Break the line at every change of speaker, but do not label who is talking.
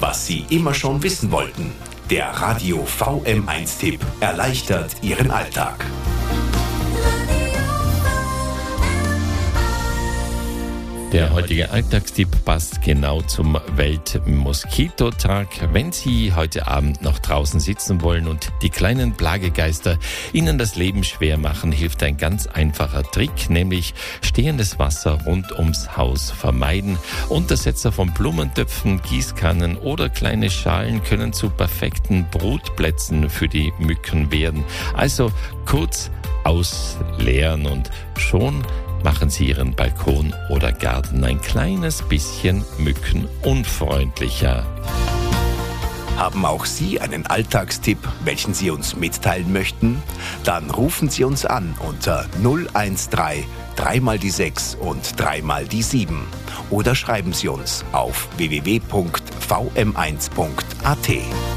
was Sie immer schon wissen wollten. Der Radio VM1-Tipp erleichtert Ihren Alltag.
Der heutige Alltagstipp passt genau zum Weltmoskitotag. Wenn Sie heute Abend noch draußen sitzen wollen und die kleinen Plagegeister Ihnen das Leben schwer machen, hilft ein ganz einfacher Trick, nämlich stehendes Wasser rund ums Haus vermeiden. Untersetzer von Blumentöpfen, Gießkannen oder kleine Schalen können zu perfekten Brutplätzen für die Mücken werden. Also kurz ausleeren und schon machen Sie Ihren Balkon oder Garten ein kleines bisschen mückenunfreundlicher.
Haben auch Sie einen Alltagstipp, welchen Sie uns mitteilen möchten? Dann rufen Sie uns an unter 013 3 mal die 6 und 3 mal die 7 oder schreiben Sie uns auf www.vm1.at.